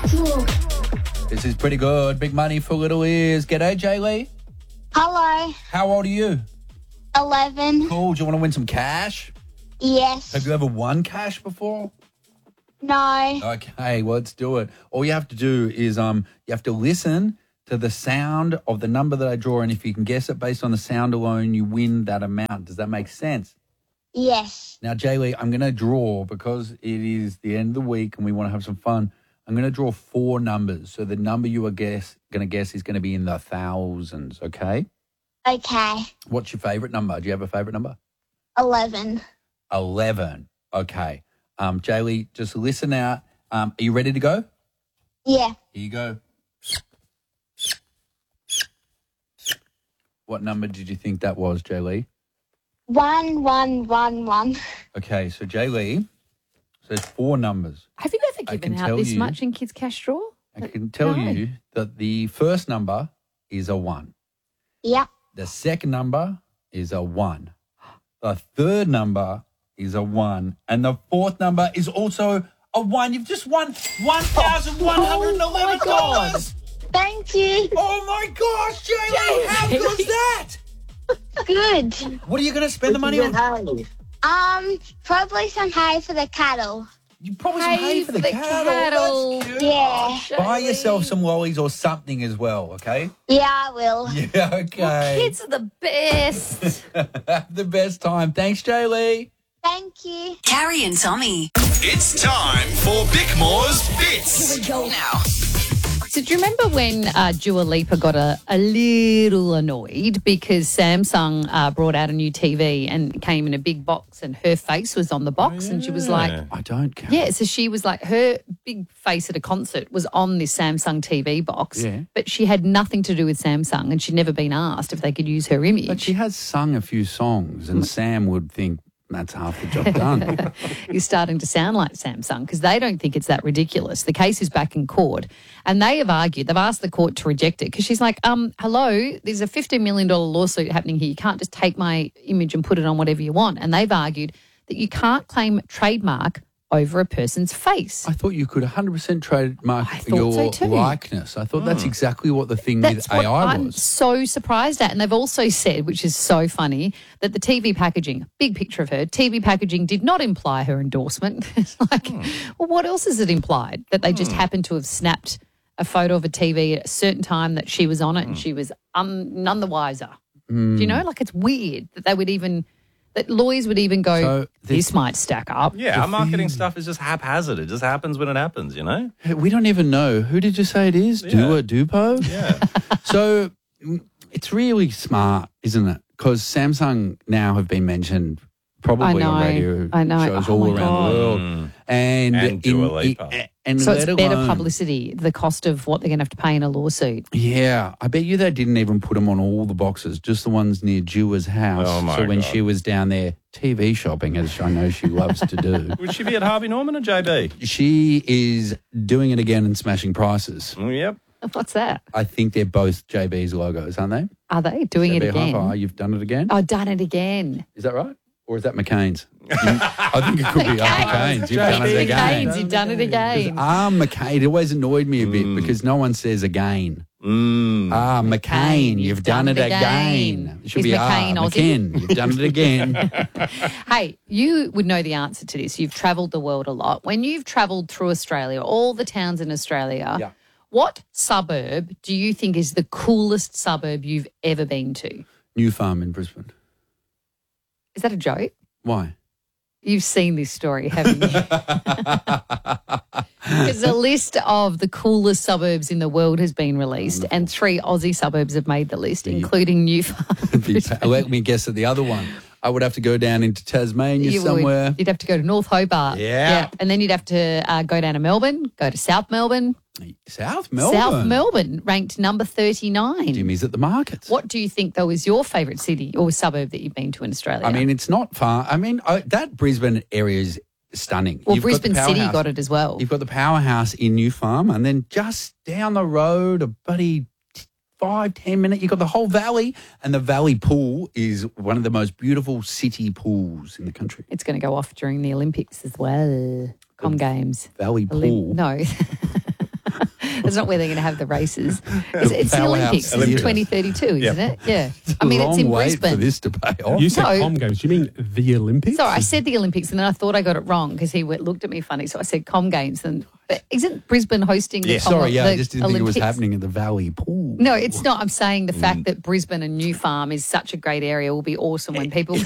This is pretty good. Big money for little ears. G'day, Jaylee. Hello. How old are you? 11. Cool. Do you want to win some cash? Yes. Have you ever won cash before? No. Okay, well, let's do it. All you have to do is you have to listen to the sound of the number that I draw, and if you can guess it based on the sound alone, you win that amount. Does that make sense? Yes. Now, Jaylee, I'm going to draw, because it is the end of the week and we want to have some fun, I'm going to draw 4 numbers. So the number you are going to guess is going to be in the thousands, okay? Okay. What's your favourite number? Do you have a favourite number? 11. 11. Okay. Jaylee, just listen out. Are you ready to go? Yeah. Here you go. What number did you think that was, Jaylee? 1, 1, 1, 1. Okay, so Jaylee, so it's 4 numbers. Have you ever given out this much in Kids Cash Draw? I can tell you that the first number is a 1. Yep. The second number is a 1. The third number is a 1. And the fourth number is also a 1. You've just won $1,111. Thank you. Oh, my gosh, Jaylee, how good's that? Good. What are you going to spend the money on? Probably some hay for the cattle. You probably some hay for the cattle. That's cute. Yeah. Buy yourself some lollies or something as well, okay? Yeah, I will. Yeah, okay. Kids are the best. Have the best time. Thanks, Jaylee. Thank you. Carrie and Tommy. It's time for Bickmore's Bits. Here we go now. So do you remember when Dua Lipa got a little annoyed because Samsung brought out a new TV and came in a big box and her face was on the box and she was like... I don't care. Yeah, so she was like, her big face at a concert was on this Samsung TV box, but she had nothing to do with Samsung and she'd never been asked if they could use her image. But she has sung a few songs and Sam would think that's half the job done. You're starting to sound like Samsung because they don't think it's that ridiculous. The case is back in court and they have argued, they've asked the court to reject it because she's like, hello, there's a $15 million lawsuit happening here. You can't just take my image and put it on whatever you want. And they've argued that you can't claim trademark over a person's face. I thought you could 100% trademark your likeness. I thought that's exactly what the thing with AI was. I'm so surprised at. And they've also said, which is so funny, that the TV packaging, big picture of her, TV packaging did not imply her endorsement. It's like, well, what else is it implied? That they just happened to have snapped a photo of a TV at a certain time that she was on it and she was none the wiser. Do you know? Like, it's weird that they would even... that lawyers would even go, so this might stack up. Yeah, our marketing stuff is just haphazard. It just happens when it happens, you know? We don't even know. Who did you say it is? Dupo? Yeah. So it's really smart, isn't it? Because Samsung now have been mentioned probably on radio shows all around the world. And Dua Lipa. So it's better publicity, the cost of what they're going to have to pay in a lawsuit. Yeah. I bet you they didn't even put them on all the boxes, just the ones near Dua's house. Oh, my So when God. she was down there TV shopping, as I know she loves to do. Would she be at Harvey Norman or JB? She is doing it again and smashing prices. Yep. What's that? I think they're both JB's logos, aren't they? Are they doing it JB again? Hi-Fi, you've done it again? Oh, done it again. Is that right? Or is that McCain's? I think it could be McCain's. You've done it again. McCain's, you've done it again. McCain, it always annoyed me a bit because no one says again. McCain, you've done it again. It should Is be McCain Aussie? McCain, you've done it again. Hey, you would know the answer to this. You've travelled the world a lot. When you've travelled through Australia, all the towns in Australia, what suburb do you think is the coolest suburb you've ever been to? New Farm in Brisbane. Is that a joke? Why? You've seen this story, haven't you? Because a list of the coolest suburbs in the world has been released and 3 Aussie suburbs have made the list, including New Farm. Let me guess at the other one. I would have to go down into Tasmania somewhere. You'd have to go to North Hobart. Yeah. And then you'd have to go down to Melbourne, go to South Melbourne. South Melbourne? South Melbourne, ranked number 39. Jimmy's at the markets. What do you think, though, is your favourite city or suburb that you've been to in Australia? I mean, it's not far. I mean, that Brisbane area is stunning. Well, Brisbane City got it as well. You've got the powerhouse in New Farm, and then just down the road, a buddy 5-10 minute, you've got the whole valley, and the Valley Pool is one of the most beautiful city pools in the country. It's going to go off during the Olympics as well. Com Games. Valley Pool. No. That's not where they're going to have the races. It's the Powerhouse Olympics. It's Theatre. 2032, isn't it? Yeah. I mean, it's Long in wait Brisbane. for this to pay off. You said No. Com Games. You mean the Olympics? Sorry, I said the Olympics, and then I thought I got it wrong because looked at me funny. So I said Com Games. But isn't Brisbane hosting the Sorry, I the just didn't think it was Olympics? happening at the Valley Pool. No, it's not. I'm saying the fact that Brisbane and New Farm is such a great area will be awesome when people